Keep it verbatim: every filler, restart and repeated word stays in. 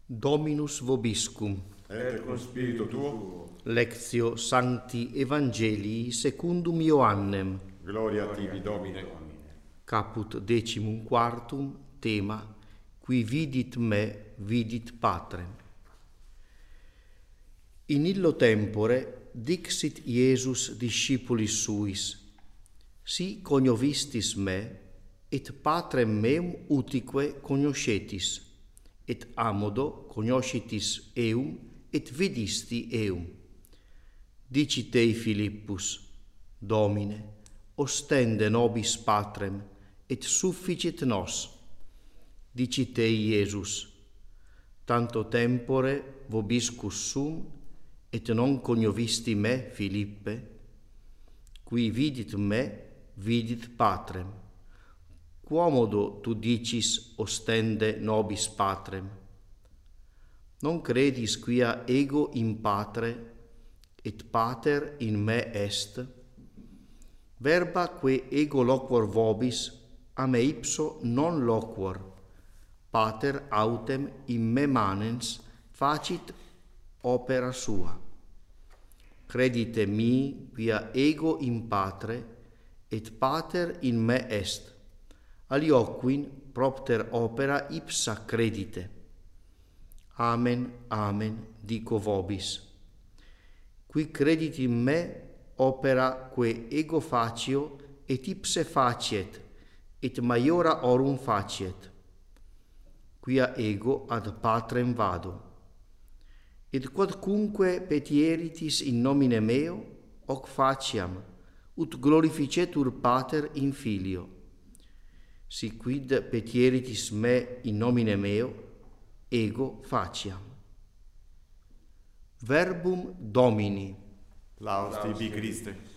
Dominus vobiscum. Et con spiritu tuo. Lectio Sancti Evangelii secundum Ioannem. Gloria tibi, Domine. Caput decimum quartum, tema, qui vidit me, vidit Patrem. In illo tempore dixit Iesus discipulis suis, si cognovistis me, et Patrem meum utique cognoscetis, et amodo cognoscitis eum, et vidisti eum. Dicit ei Philippus, Domine, ostende nobis Patrem, et sufficit nos. Dicit ei Iesus, tanto tempore vobiscus sum, et non cognovisti me, Philippe? Qui vidit me, vidit Patrem. Quomodo tu dicis ostende nobis Patrem? Non credis quia ego in Patre, et Pater in me est? Verba que ego loquor vobis, a me ipso non loquor. Pater autem in me manens facit opera sua. Credite mi quia ego in Patre, et Pater in me est. Alioquin propter opera ipsa credite. Amen, amen, dico vobis. Qui credit in me opera que ego facio, et ipse faciet, et maiora orum faciet. Quia ego ad Patrem vado. Et quodcunque petieritis in nomine meo, hoc faciam, ut glorificetur Pater in Filio. Si quid petieritis me in nomine meo, ego faciam. Verbum Domini. Laus tibi, Christe.